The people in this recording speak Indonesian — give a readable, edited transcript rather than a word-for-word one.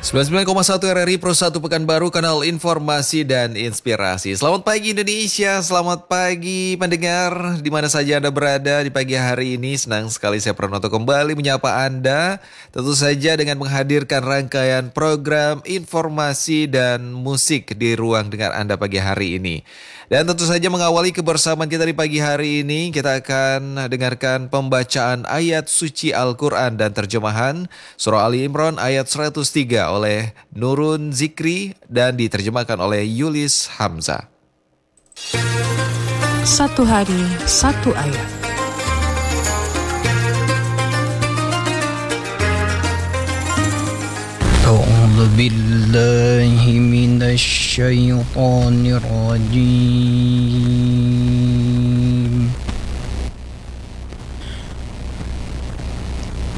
99,1 RRI Pro 1 Pekanbaru, kanal informasi dan inspirasi. Selamat pagi Indonesia, selamat pagi pendengar di mana saja Anda berada di pagi hari ini. Senang sekali saya Pranoto kembali menyapa Anda. Tentu saja dengan menghadirkan rangkaian program informasi dan musik di ruang dengar Anda pagi hari ini. Dan tentu saja mengawali kebersamaan kita di pagi hari ini, kita akan dengarkan pembacaan ayat suci Al-Quran dan terjemahan Surah Ali Imran ayat 103 oleh Nurun Zikri dan diterjemahkan oleh Yulis Hamzah. Satu hari, satu ayat. أعوذ بالله من الشيطان الرجيم